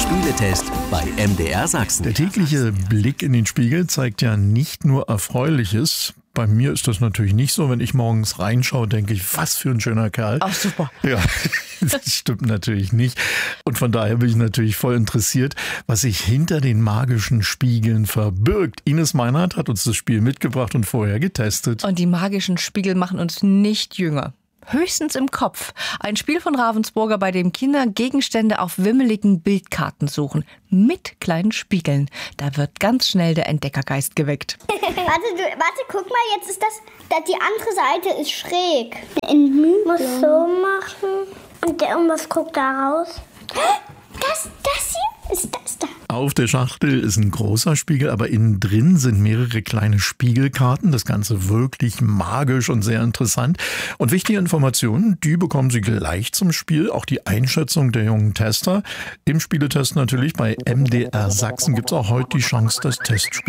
Spieletest bei MDR Sachsen. Der tägliche Blick in den Spiegel zeigt ja nicht nur Erfreuliches. Bei mir ist das natürlich nicht so. Wenn ich morgens reinschaue, denke ich, was für ein schöner Kerl. Ach, super. Ja, das stimmt natürlich nicht. Und von daher bin ich natürlich voll interessiert, was sich hinter den magischen Spiegeln verbirgt. Ines Meinhardt hat uns das Spiel mitgebracht und vorher getestet. Und die magischen Spiegel machen uns nicht jünger. Höchstens im Kopf. Ein Spiel von Ravensburger, bei dem Kinder Gegenstände auf wimmeligen Bildkarten suchen. Mit kleinen Spiegeln. Da wird ganz schnell der Entdeckergeist geweckt. Warte, guck mal, jetzt ist die andere Seite ist schräg. Muss so machen. Und was guckt da raus? Das hier ist das da. Auf der Schachtel ist ein großer Spiegel, aber innen drin sind mehrere kleine Spiegelkarten. Das Ganze wirklich magisch und sehr interessant. Und wichtige Informationen, die bekommen Sie gleich zum Spiel. Auch die Einschätzung der jungen Tester. Im Spieletest natürlich bei MDR Sachsen gibt es auch heute die Chance, das Testspiel